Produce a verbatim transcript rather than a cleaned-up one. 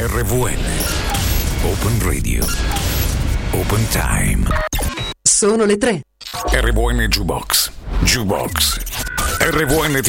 R V N. Open Radio. Open Time. Sono le tre. R V N Jukebox. Jukebox. R V N